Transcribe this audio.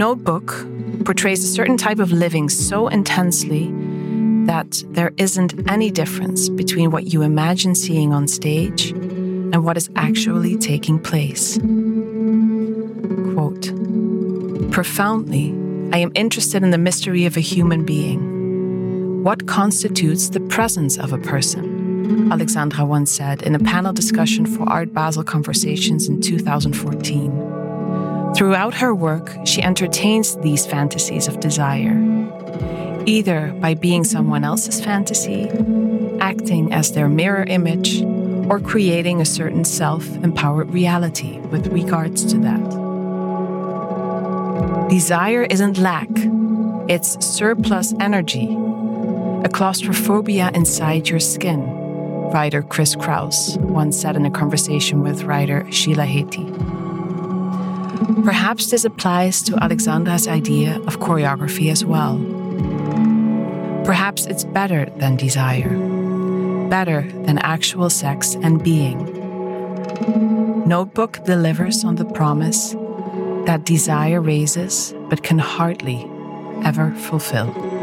Notebook portrays a certain type of living so intensely that there isn't any difference between what you imagine seeing on stage and what is actually taking place. Quote, "Profoundly, I am interested in the mystery of a human being. What constitutes the presence of a person?" Alexandra once said in a panel discussion for Art Basel Conversations in 2014. Throughout her work, she entertains these fantasies of desire, either by being someone else's fantasy, acting as their mirror image, or creating a certain self-empowered reality with regards to that. Desire isn't lack, it's surplus energy, a claustrophobia inside your skin, writer Chris Kraus once said in a conversation with writer Sheila Heti. Perhaps this applies to Alexandra's idea of choreography as well. Perhaps it's better than desire, better than actual sex and being. Notebook delivers on the promise that desire raises but can hardly ever fulfill.